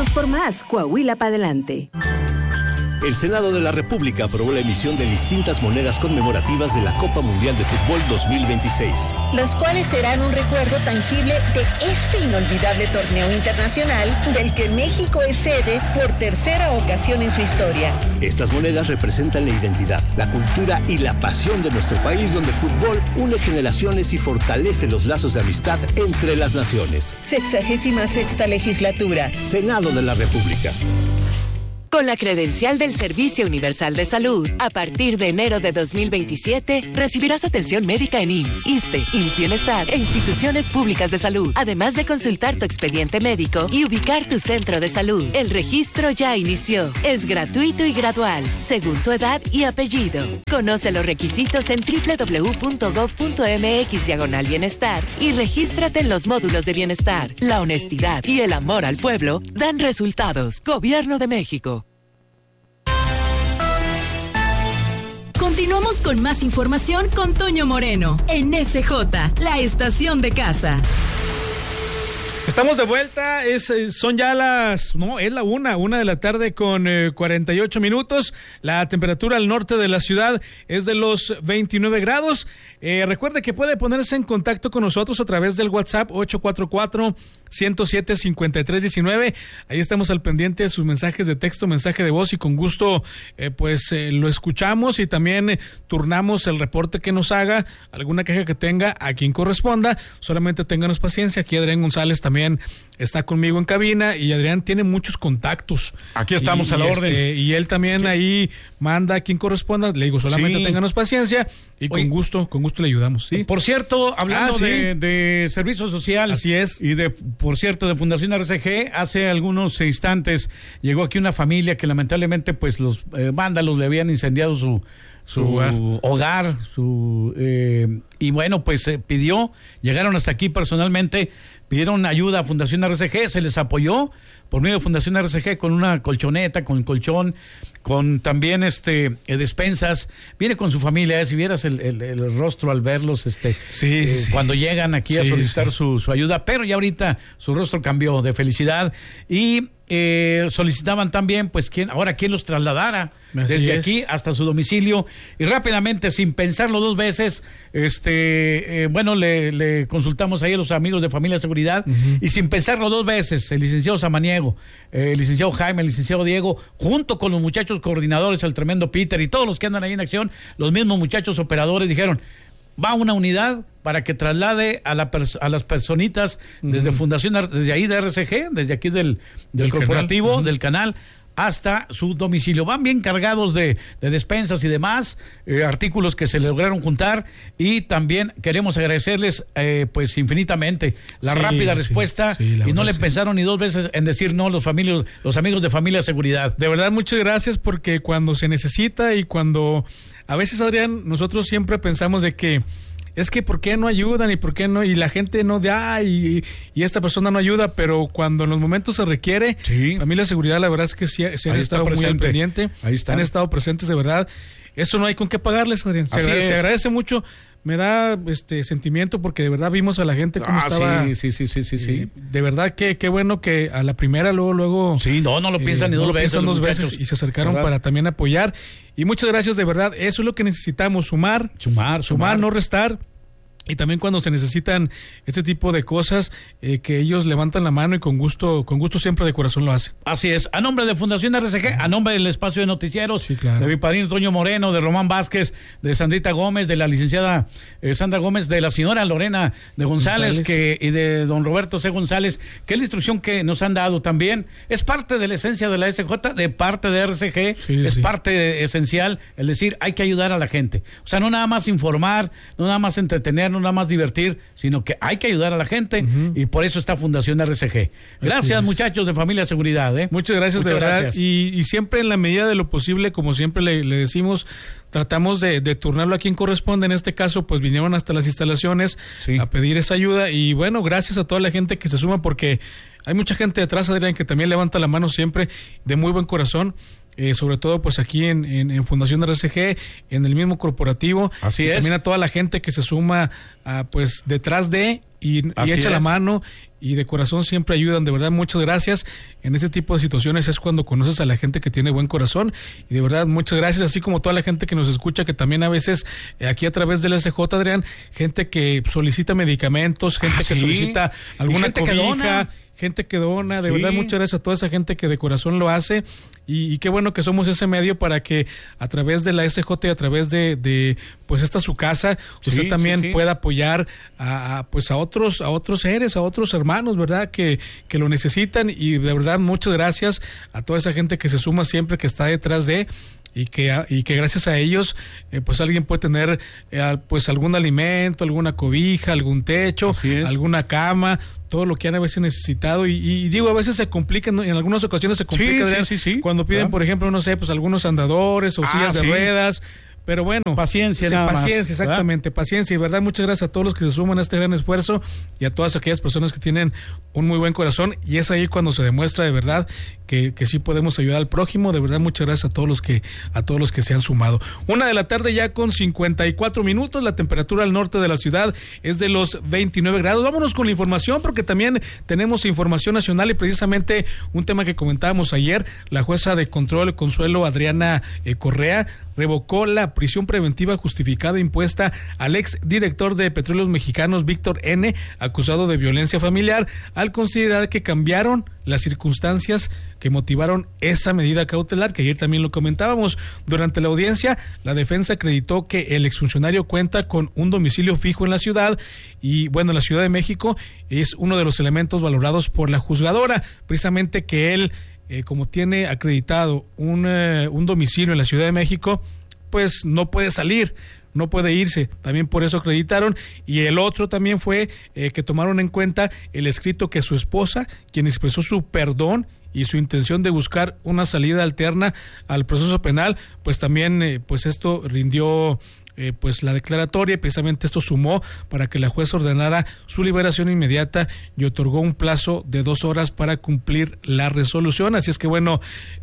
Vamos por más. Coahuila para adelante. El Senado de la República aprobó la emisión de distintas monedas conmemorativas de la Copa Mundial de Fútbol 2026. Las cuales serán un recuerdo tangible de este inolvidable torneo internacional del que México es sede por tercera ocasión en su historia. Estas monedas representan la identidad, la cultura y la pasión de nuestro país, donde el fútbol une generaciones y fortalece los lazos de amistad entre las naciones. 66ª legislatura. Senado de la República. Con la credencial del Servicio Universal de Salud, a partir de enero de 2027, recibirás atención médica en IMSS, ISSSTE, IMSS Bienestar e instituciones públicas de salud, además de consultar tu expediente médico y ubicar tu centro de salud. El registro ya inició. Es gratuito y gradual, según tu edad y apellido. Conoce los requisitos en www.gov.mx/bienestar y regístrate en los módulos de bienestar. La honestidad y el amor al pueblo dan resultados. Gobierno de México. Continuamos con más información con Toño Moreno en SJ, la estación de casa. Estamos de vuelta, son ya es la 1 de la tarde con 48 minutos. La temperatura al norte de la ciudad es de los 29 grados. Recuerde que puede ponerse en contacto con nosotros a través del WhatsApp 844-107-5319. Ahí estamos al pendiente de sus mensajes de texto, mensaje de voz y con gusto lo escuchamos y también turnamos el reporte que nos haga, alguna queja que tenga a quien corresponda. Solamente ténganos paciencia. Aquí Adrián González también está conmigo en cabina y Adrián tiene muchos contactos. Aquí estamos a la orden. Y él también ahí manda a quien corresponda. Le digo, solamente ténganos paciencia y con gusto le ayudamos. ¿Sí? Por cierto, hablando de servicio social. Así es. Y por cierto, de Fundación RCG, hace algunos instantes llegó aquí una familia que lamentablemente pues los vándalos le habían incendiado su hogar, y bueno, pues llegaron hasta aquí personalmente, pidieron ayuda a Fundación RCG, se les apoyó por medio de Fundación RCG con una colchoneta, con colchón, con también despensas. Viene con su familia, si vieras el rostro al verlos, cuando llegan aquí a solicitar su ayuda, pero ya ahorita su rostro cambió de felicidad y solicitaban también pues quién los trasladara desde aquí hasta su domicilio y rápidamente, sin pensarlo dos veces, le consultamos ahí a los amigos de Familia Seguridad y sin pensarlo dos veces, el licenciado Samaniego, el licenciado Jaime, el licenciado Diego, junto con los muchachos coordinadores, el tremendo Peter y todos los que andan ahí en acción, los mismos muchachos operadores dijeron, va una unidad para que traslade a las personitas desde Fundación, desde ahí de RCG, desde aquí del corporativo, canal. Del canal, hasta su domicilio. Van bien cargados de despensas y demás, artículos que se lograron juntar y también queremos agradecerles pues infinitamente la rápida respuesta y no le pensaron ni dos veces en decir no los amigos de Familia Seguridad. De verdad, muchas gracias porque cuando se necesita y cuando a veces, Adrián, nosotros siempre pensamos de que es que ¿por qué no ayudan y por qué no? Y la gente no da y esta persona no ayuda, pero cuando en los momentos se requiere, Familia Seguridad, la verdad es que se han estado muy al pendiente, han estado presentes de verdad. Eso no hay con qué pagarles, Adrián. Se agradece mucho. Me da sentimiento porque de verdad vimos a la gente cómo estaba. Sí. De verdad que qué bueno que a la primera luego. Sí, no lo piensan ni no dos veces. Piensan dos veces y se acercaron para también apoyar. Y muchas gracias, de verdad. Eso es lo que necesitamos, sumar, no restar. Y también cuando se necesitan este tipo de cosas, que ellos levantan la mano y con gusto siempre de corazón lo hacen. Así es. A nombre de Fundación RCG, a nombre del espacio de noticieros, de mi padrino Toño Moreno, de Román Vázquez, de Sandrita Gómez, de la licenciada Sandra Gómez, de la señora Lorena de González. Y de don Roberto C. González, que es la instrucción que nos han dado también. Es parte de la esencia de la SJ, de parte de RCG, es parte esencial, es decir, hay que ayudar a la gente. O sea, no nada más informar, no nada más entretener, no nada más divertir, sino que hay que ayudar a la gente y por eso está Fundación RCG. Gracias, muchachos de Familia Seguridad. Muchas gracias, de verdad. Y siempre en la medida de lo posible, como siempre le decimos, tratamos de turnarlo a quien corresponde. En este caso, pues vinieron hasta las instalaciones a pedir esa ayuda y bueno, gracias a toda la gente que se suma porque hay mucha gente detrás, Adrián, que también levanta la mano siempre de muy buen corazón. Sobre todo pues aquí en Fundación RCG, en el mismo corporativo. Así es. También a toda la gente que se suma pues detrás de y echa la mano y de corazón siempre ayudan. De verdad, muchas gracias. En este tipo de situaciones es cuando conoces a la gente que tiene buen corazón, y de verdad muchas gracias, así como toda la gente que nos escucha, que también a veces aquí a través del SJ, Adrián, gente que solicita medicamentos, gente que solicita alguna cobija, gente que dona, de verdad muchas gracias a toda esa gente que de corazón lo hace, y qué bueno que somos ese medio para que a través de la SJ y a través de pues esta su casa, usted también pueda apoyar a otros seres, a otros hermanos, ¿verdad? Que lo necesitan, y de verdad muchas gracias a toda esa gente que se suma siempre, que está detrás de, y que gracias a ellos pues alguien puede tener pues algún alimento, alguna cobija, algún techo, alguna cama, todo lo que han a veces necesitado, y digo, a veces se complican, en algunas ocasiones se complica cuando piden, por ejemplo, no sé, pues algunos andadores o sillas de ruedas. Pero bueno, paciencia, exactamente, paciencia, y verdad muchas gracias a todos los que se suman a este gran esfuerzo, y a todas aquellas personas que tienen un muy buen corazón, y es ahí cuando se demuestra de verdad que sí podemos ayudar al prójimo. De verdad muchas gracias a todos los que se han sumado. 1:00 p.m. ya con 54 minutos, la temperatura al norte de la ciudad es de los 29 grados. Vámonos con la información, porque también tenemos información nacional, y precisamente un tema que comentábamos ayer. La jueza de control, Consuelo Adriana Correa, revocó la prisión preventiva justificada impuesta al ex director de Petróleos Mexicanos, Víctor N., acusado de violencia familiar, al considerar que cambiaron las circunstancias que motivaron esa medida cautelar, que ayer también lo comentábamos. Durante la audiencia, la defensa acreditó que el exfuncionario cuenta con un domicilio fijo en la ciudad, y bueno, la Ciudad de México es uno de los elementos valorados por la juzgadora, precisamente que él, como tiene acreditado un domicilio en la Ciudad de México, pues no puede salir, no puede irse. También por eso acreditaron. Y el otro también fue que tomaron en cuenta el escrito que su esposa, quien expresó su perdón y su intención de buscar una salida alterna al proceso penal, pues también pues esto rindió pues la declaratoria, y precisamente esto sumó para que la jueza ordenara su liberación inmediata y otorgó un plazo de 2 horas para cumplir la resolución. Así es que bueno,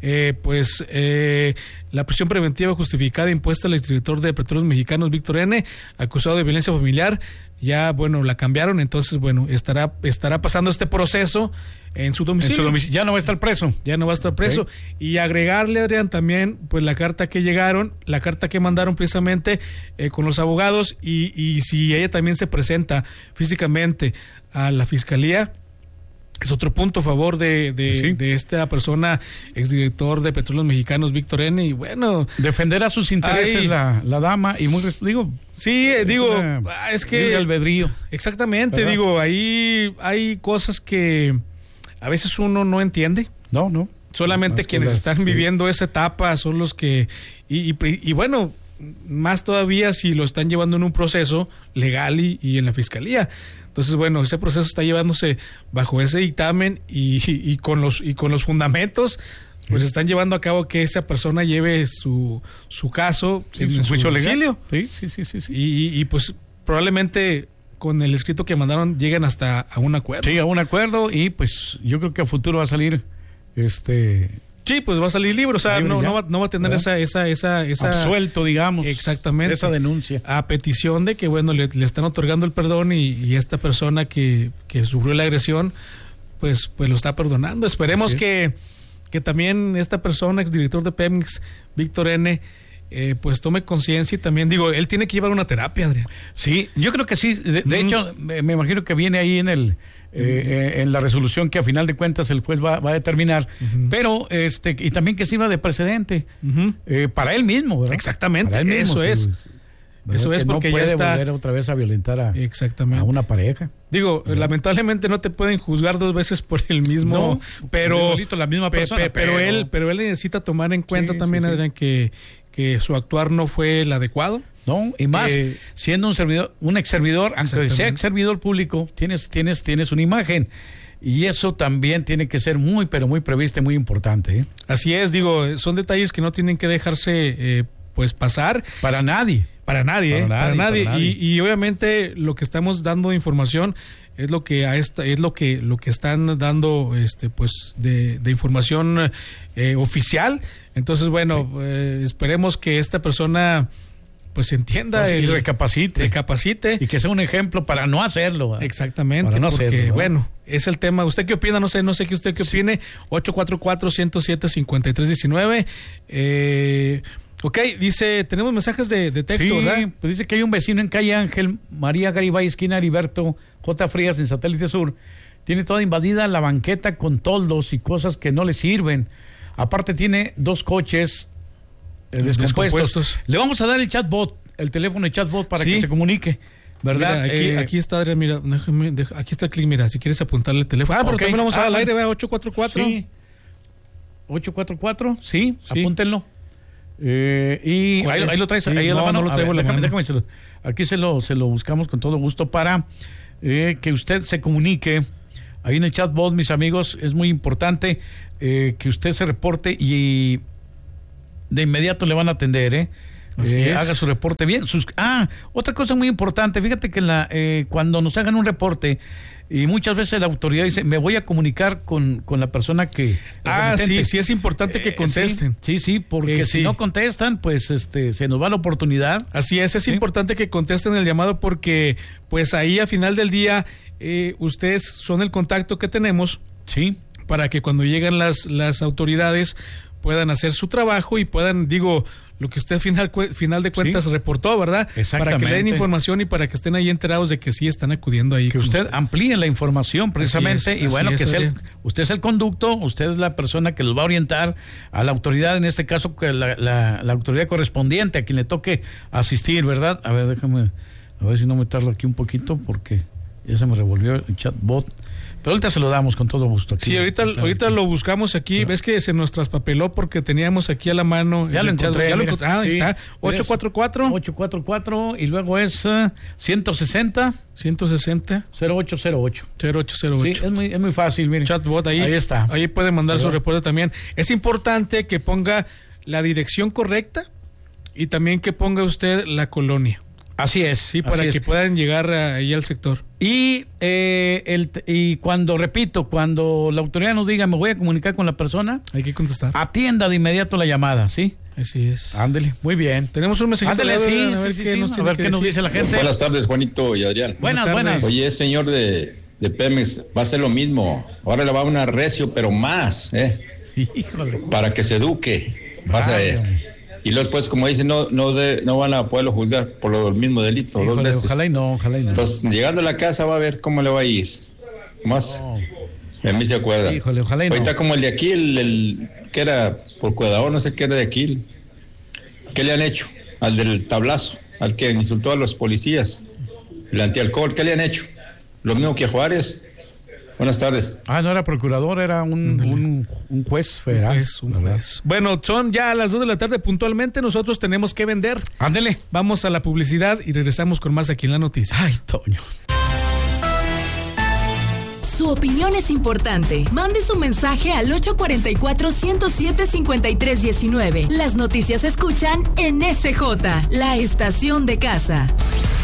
la prisión preventiva justificada impuesta al exdirector de Petróleos Mexicanos, Víctor N., acusado de violencia familiar, ya bueno, la cambiaron. Entonces bueno, estará pasando este proceso en su domicilio. Ya no va a estar preso. Ya no va a estar preso. Y agregarle, Adrián, también pues la carta que mandaron precisamente con los abogados, y si ella también se presenta físicamente a la fiscalía, es otro punto a favor de esta persona, exdirector de Petróleos Mexicanos, Víctor N., y bueno, defenderá sus intereses la dama, y muy digo. Sí, es que albedrío. Exactamente, ¿verdad? Digo, ahí hay cosas que a veces uno no entiende. No. Solamente quienes están viviendo esa etapa son los que, y bueno, más todavía si lo están llevando en un proceso legal y en la fiscalía. Entonces, bueno, ese proceso está llevándose bajo ese dictamen y con los fundamentos, pues están llevando a cabo que esa persona lleve su caso en su juicio legal. Sí. Y pues probablemente con el escrito que mandaron lleguen hasta a un acuerdo. Sí, a un acuerdo, y pues yo creo que a futuro va a salir Sí, pues va a salir libre, o sea, no va a tener esa absuelto, digamos. Exactamente. Esa denuncia. A petición de que, bueno, le están otorgando el perdón, y esta persona que sufrió la agresión, pues lo está perdonando. Esperemos que también esta persona, exdirector de Pemex, Víctor N., pues tome conciencia, y también digo, él tiene que llevar una terapia, Adrián. Sí, yo creo que sí. De hecho, me imagino que viene ahí en la resolución que a final de cuentas el juez va a determinar, pero y también que sirva de precedente para él mismo, ¿verdad? Exactamente, para él mismo, eso es porque no puede ya está volver otra vez a violentar a una pareja. Digo, lamentablemente no te pueden juzgar 2 veces por el mismo, pero la misma persona, pero él necesita tomar en cuenta también, Adrián, que su actuar no fue el adecuado. No, y más siendo un ex servidor, aunque sea ex servidor público, tienes una imagen, y eso también tiene que ser muy, pero muy previsto y muy importante. Así es, digo, son detalles que no tienen que dejarse pues pasar. Para nadie. Y obviamente lo que estamos dando de información es lo que están dando pues de información oficial. Entonces, bueno, esperemos que esta persona pues entienda y recapacite. Y que sea un ejemplo para no hacerlo. ¿Verdad? Exactamente, para no porque hacerlo, bueno, es el tema. ¿Usted qué opina? No sé que usted qué opine. 844-107-5319. Ok, dice, tenemos mensajes de texto, sí, ¿verdad? Pues dice que hay un vecino en calle Ángel María Garibay, esquina Heriberto J. Frías, en Satélite Sur. Tiene toda invadida la banqueta con toldos y cosas que no le sirven. Aparte tiene 2 coches descompuestos. Le vamos a dar el chatbot, el teléfono de chatbot para que se comunique, ¿verdad? Mira, aquí está, Adrián, mira, aquí está el clic, mira, si quieres apuntarle el teléfono. Pero también vamos a dar al aire, vea, 844. Sí. 844, sí, apúntenlo. Y ahí lo traes, ahí en la mano. No lo traigo en la mano. Déjame, aquí se lo buscamos con todo gusto para que usted se comunique. Ahí en el chatbot, mis amigos, es muy importante que usted se reporte y de inmediato le van a atender, haga su reporte bien. Otra cosa muy importante, fíjate que cuando nos hagan un reporte y muchas veces la autoridad dice, me voy a comunicar con la persona que... sí, es importante que contesten. Sí, porque si no contestan, pues se nos va la oportunidad. Así es importante que contesten el llamado porque pues ahí a final del día ustedes son el contacto que tenemos. Sí. Para que cuando llegan las autoridades puedan hacer su trabajo y puedan, lo que usted final de cuentas reportó, ¿verdad? Exactamente. Para que le den información y para que estén ahí enterados de que sí están acudiendo ahí. Que usted amplíe la información precisamente usted es el conducto, usted es la persona que los va a orientar a la autoridad, en este caso que la autoridad correspondiente a quien le toque asistir, ¿verdad? A ver, déjame, a ver si no me tardo aquí un poquito porque ya se me revolvió el chatbot. Pero ahorita se lo damos con todo gusto. Aquí. Sí, ahorita lo buscamos aquí. Ves que se nos traspapeló porque teníamos aquí a la mano. Ya lo encontré. Ahí está. 844. 844 y luego es 160. 0808. Sí, es muy fácil, miren. Chatbot ahí está. Ahí puede mandar su reporte también. Es importante que ponga la dirección correcta y también que ponga usted la colonia. Así es. Sí, para que puedan llegar ahí al sector. Y cuando la autoridad nos diga, me voy a comunicar con la persona, hay que contestar. Atienda de inmediato la llamada, ¿sí? Así es. Ándele, muy bien. Tenemos un mensaje. Ándele, sí. A ver qué nos dice la gente. Buenas tardes, Juanito y Adrián. Buenas. Oye, señor de Pemex, va a ser lo mismo. Ahora le va a una recio, pero más, Híjole. Para que se eduque. Vas a ver. Y luego después, como dicen, no van a poderlo juzgar por lo mismo delito. Híjole, 2 veces. Ojalá y no. Entonces, llegando a la casa va a ver cómo le va a ir. Más, a mí se acuerda. Híjole, ojalá y no. Ahorita como el de aquí, el que era por Cuedador, no sé qué era de aquí. ¿Qué le han hecho? Al del tablazo, al que insultó a los policías, el antialcohol, ¿qué le han hecho? Lo mismo que a Juárez. Buenas tardes. No era procurador, era un juez federal. Un juez. Bueno, son ya a las 2 de la tarde puntualmente, nosotros tenemos que vender. Ándele. Vamos a la publicidad y regresamos con más aquí en la noticia. Ay, Toño. Su opinión es importante. Mande su mensaje al 844-107-5319. Las noticias se escuchan en SJ, la estación de casa.